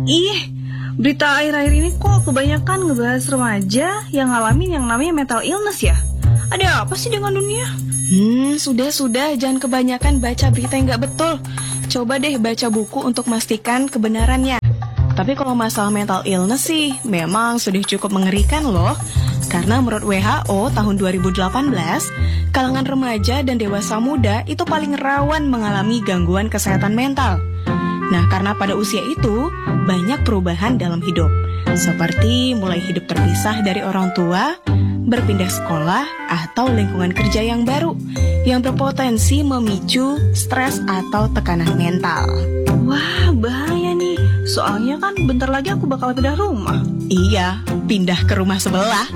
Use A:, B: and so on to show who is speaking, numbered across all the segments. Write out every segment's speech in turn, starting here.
A: Ih, berita akhir-akhir ini kok kebanyakan ngebahas remaja yang ngalamin yang namanya mental illness ya? Ada apa sih dengan dunia?
B: Sudah, jangan kebanyakan baca berita yang gak betul. Coba deh baca buku untuk memastikan kebenarannya. Tapi kalau masalah mental illness sih, memang sudah cukup mengerikan loh. Karena menurut WHO tahun 2018, kalangan remaja dan dewasa muda itu paling rawan mengalami gangguan kesehatan mental. Nah, karena pada usia itu, banyak perubahan dalam hidup. Seperti mulai hidup terpisah dari orang tua, berpindah sekolah, atau lingkungan kerja yang baru, yang berpotensi memicu stres atau tekanan mental.
A: Wah, bahaya nih. Soalnya kan bentar lagi aku bakal pindah rumah.
B: Iya, pindah ke rumah sebelah.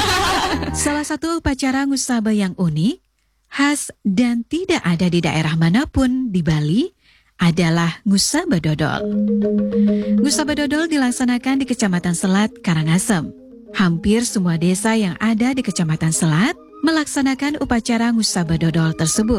C: Salah satu upacara ngusaba yang unik, khas dan tidak ada di daerah manapun di Bali adalah ngusaba dodol. Ngusaba dodol dilaksanakan di Kecamatan Selat, Karangasem. Hampir semua desa yang ada di Kecamatan Selat melaksanakan upacara ngusaba dodol tersebut.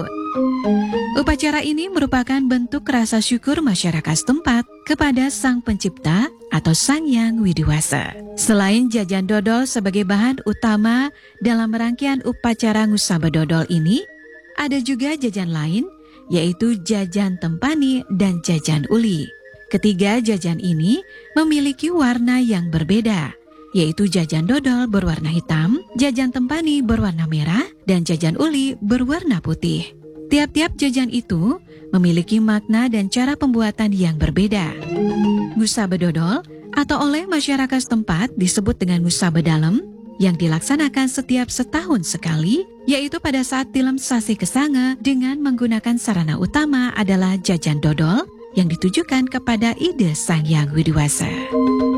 C: Upacara ini merupakan bentuk rasa syukur masyarakat setempat kepada Sang Pencipta atau Sang Yang Widiwasa. Selain jajan dodol sebagai bahan utama dalam rangkaian upacara ngusaba dodol ini, ada juga jajan lain, yaitu jajan tempani dan jajan uli. Ketiga jajan ini memiliki warna yang berbeda, yaitu jajan dodol berwarna hitam, jajan tempani berwarna merah, dan jajan uli berwarna putih. Tiap-tiap jajan itu memiliki makna dan cara pembuatan yang berbeda. Ngusaba dodol atau oleh masyarakat setempat disebut dengan ngusaba dalem yang dilaksanakan setiap setahun sekali, yaitu pada saat tilem sasi Kesange dengan menggunakan sarana utama adalah jajan dodol yang ditujukan kepada ide Sang Yang Widiwasa.